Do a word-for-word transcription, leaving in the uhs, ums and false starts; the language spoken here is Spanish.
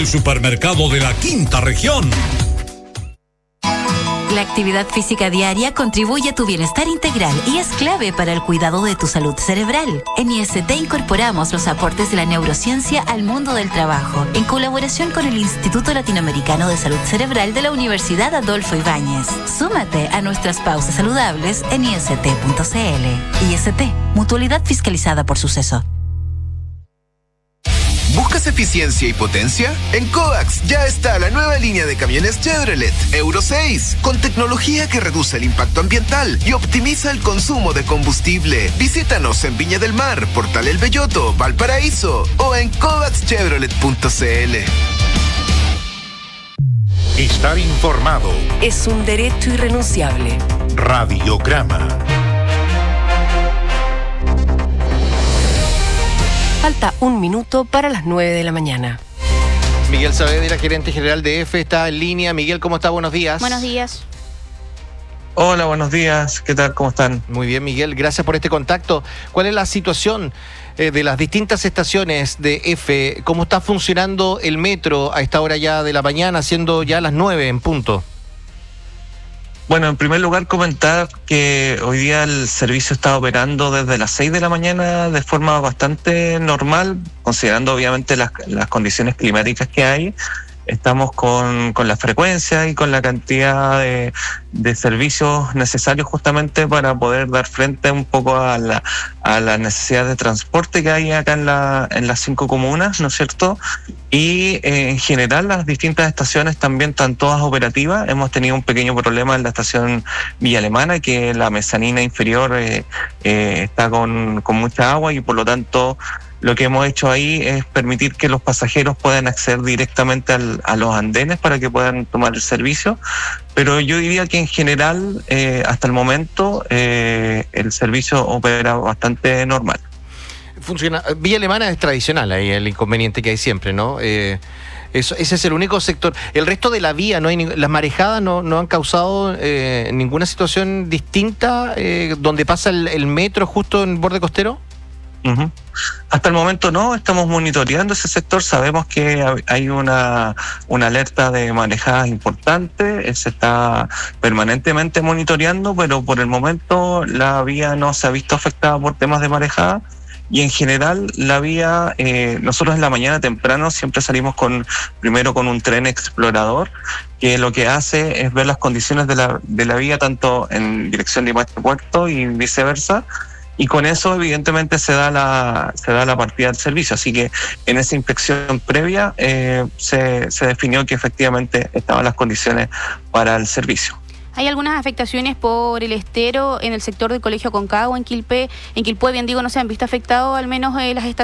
El supermercado de la quinta región. La actividad física diaria contribuye a tu bienestar integral y es clave para el cuidado de tu salud cerebral. En I S T incorporamos los aportes de la neurociencia al mundo del trabajo, en colaboración con el Instituto Latinoamericano de Salud Cerebral de la Universidad Adolfo Ibáñez. Súmate a nuestras pausas saludables en I S T punto C L. I S T, mutualidad fiscalizada por Suceso. ¿Buscas eficiencia y potencia? En Coax ya está la nueva línea de camiones Chevrolet Euro seis, con tecnología que reduce el impacto ambiental y optimiza el consumo de combustible. Visítanos en Viña del Mar, Portal El Belloto, Valparaíso o en coax chevrolet punto c l. Estar informado es un derecho irrenunciable. Radiograma. Falta un minuto para las nueve de la mañana. Miguel Saavedra, gerente general de EFE, está en línea. Miguel, ¿cómo está? Buenos días. Buenos días. Hola, buenos días. ¿Qué tal? ¿Cómo están? Muy bien, Miguel. Gracias por este contacto. ¿Cuál es la situación eh, de las distintas estaciones de EFE? ¿Cómo está funcionando el metro a esta hora ya de la mañana, siendo ya las nueve en punto? Bueno, en primer lugar comentar que hoy día el servicio está operando desde las seis de la mañana de forma bastante normal, considerando obviamente las, las condiciones climáticas que hay. Estamos con, con la frecuencia y con la cantidad de, de servicios necesarios justamente para poder dar frente un poco a la, a la necesidad de transporte que hay acá en, la, en las cinco comunas, ¿no es cierto? Y eh, en general las distintas estaciones también están todas operativas. Hemos tenido un pequeño problema en la estación Villa Alemana, que la mezanina inferior eh, eh, está con, con mucha agua y por lo tanto lo que hemos hecho ahí es permitir que los pasajeros puedan acceder directamente al, a los andenes para que puedan tomar el servicio. Pero yo diría que en general, eh, hasta el momento, eh, el servicio opera bastante normal. Funciona. Villa Alemana es tradicional, ahí el inconveniente que hay siempre, ¿no? Eh, eso, ese es el único sector. El resto de la vía, no hay ni, las marejadas no, no han causado eh, ninguna situación distinta eh, donde pasa el, el metro justo en el borde costero. Uh-huh. Hasta el momento no, estamos monitoreando ese sector, sabemos que hay una, una alerta de marejadas importante, se está permanentemente monitoreando, pero por el momento la vía no se ha visto afectada por temas de marejada. Y en general la vía, eh, nosotros en la mañana temprano siempre salimos con primero con un tren explorador, que lo que hace es ver las condiciones de la, de la vía tanto en dirección Limache-Puerto y viceversa. Y con eso evidentemente se da la se da la partida del servicio. Así que en esa inspección previa eh, se, se definió que efectivamente estaban las condiciones para el servicio. Hay algunas afectaciones por el estero en el sector del Colegio Aconcagua, en Quilpué. En Quilpué, bien digo, no se han visto afectados al menos eh, las estaciones.